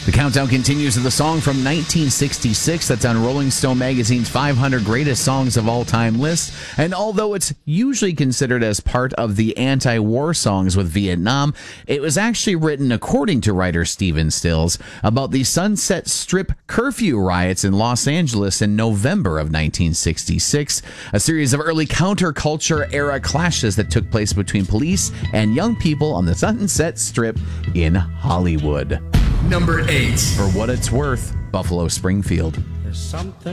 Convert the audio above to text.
The countdown continues with a song from 1966 that's on Rolling Stone magazine's 500 Greatest Songs of All Time list. And although it's usually considered as part of the anti-war songs with Vietnam, it was actually written, according to writer Stephen Stills, about the Sunset Strip curfew riots in Los Angeles in November of 1966, a series of early counterculture era clashes that took place between police and young people on the Sunset Strip in Hollywood. Number 8. For what it's worth, Buffalo Springfield. There's something